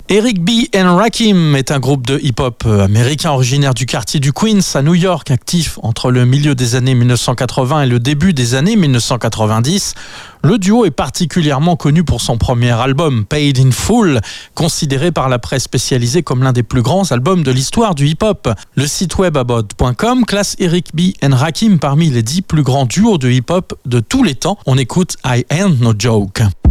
Eric B. and Rakim est un groupe de hip-hop américain originaire du quartier du Queens à New York, actif entre le milieu des années 1980 et le début des années 1990. Le duo est particulièrement connu pour son premier album, Paid in Full, considéré par la presse spécialisée comme l'un des plus grands albums de l'histoire du hip-hop. Le site web about.com classe Eric B. and Rakim parmi les 10 plus grands duos de hip-hop de tous les temps. On écoute I Ain't No Joke.